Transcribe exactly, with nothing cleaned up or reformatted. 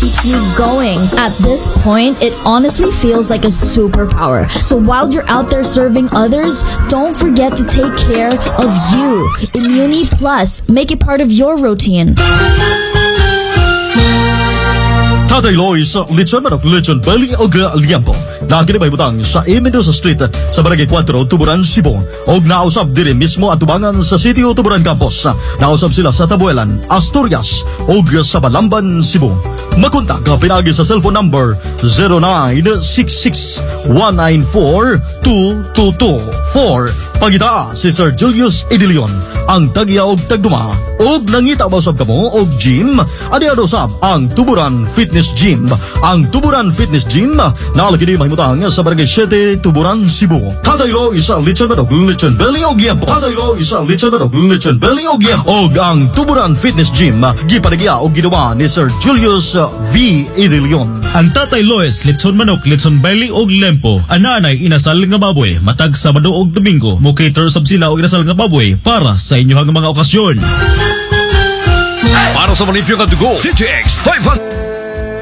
keeps me going. At this point, it honestly feels like a superpower. So while you're out there serving others, don't forget to take care of you. Immuni Plus, make it part of your routine. Tatay Loy sa Lechon Manok, Lechon Belly o Liampo. Na kinabahibutang sa A. Mendoza Street sa Barangay four, Tuburan, Cebu. Og nausab diri mismo at tubangan sa Sitio Tuburan Campus. Nausab sila sa Tabuelan, Asturias og sa Balamban, Cebu. Makontak ka pinagi sa cellphone number zero nine six six one nine four two two two four. Pagita si Sir Julius Idilion, ang tagya og tagduma. Og nangita ba usab kamo og gym? Adi ado usab ang Tuburan Fitness Gym. Ang Tuburan Fitness Gym naalagi di mahimutang sa Barangay seven, Tuburan, Cebu. Tatay Lo isa Lechon Manok, Lechon Belly o Liampo. Tatay Lo isa Lechon Manok, Lechon Belly o Liampo. Og ang Tuburan Fitness Gym gipanagya og ginawa ni Sir Julius V. Idilion. Ang Tatay Lois, Lechon Manok, Lechon Belly og Lempo. Ananay inasal nga baboy matag Sabado og Domingo. Mo cater sab sila og inasal nga baboy para sa inyong mga okasyon. Para sa manipyo nga dugo, D T X five hundred